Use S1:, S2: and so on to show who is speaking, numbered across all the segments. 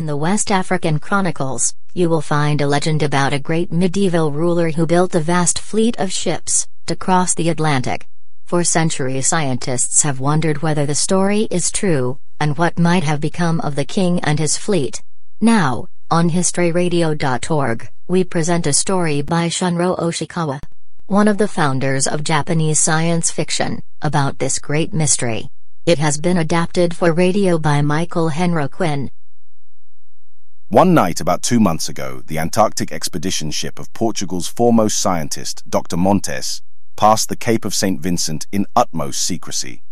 S1: In the West African Chronicles, you will find a legend about a great medieval ruler who built a vast fleet of ships to cross the Atlantic. For centuries scientists have wondered whether the story is true, and what might have become of the king and his fleet. Now, on historyradio.org, we present a story by Shunro Oshikawa, one of the founders of Japanese science fiction, about this great mystery. It has been adapted for radio by Michael Henry Quinn.
S2: One night about 2 months ago, the Antarctic expedition ship of Portugal's foremost scientist, Dr. Montes, passed the Cape of St. Vincent in utmost secrecy.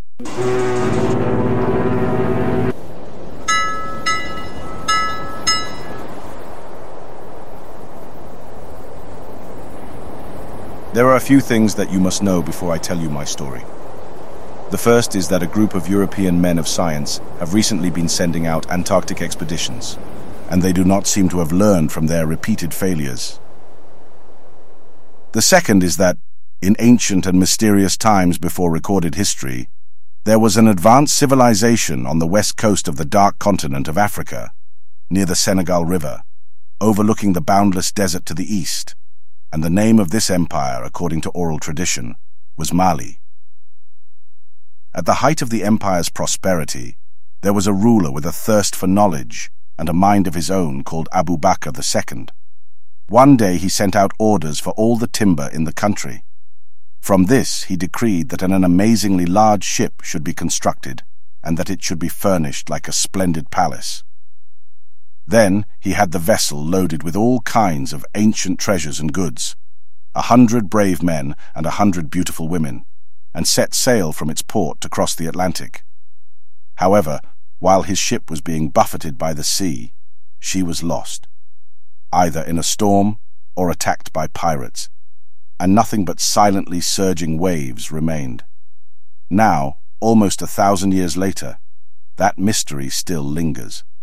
S2: There are a few things that you must know before I tell you my story. The first is that a group of European men of science have recently been sending out Antarctic expeditions, and they do not seem to have learned from their repeated failures. The second is that, in ancient and mysterious times before recorded history, there was an advanced civilization on the west coast of the dark continent of Africa, near the Senegal River, overlooking the boundless desert to the east, and the name of this empire, according to oral tradition, was Mali. At the height of the empire's prosperity, there was a ruler with a thirst for knowledge and a mind of his own called Abu Bakr II. One day he sent out orders for all the timber in the country. From this he decreed that an amazingly large ship should be constructed, and that it should be furnished like a splendid palace. Then he had the vessel loaded with all kinds of ancient treasures and goods, 100 brave men and 100 beautiful women, and set sail from its port to cross the Atlantic. However, while his ship was being buffeted by the sea, she was lost, either in a storm or attacked by pirates, and nothing but silently surging waves remained. Now, almost 1,000 years later, that mystery still lingers.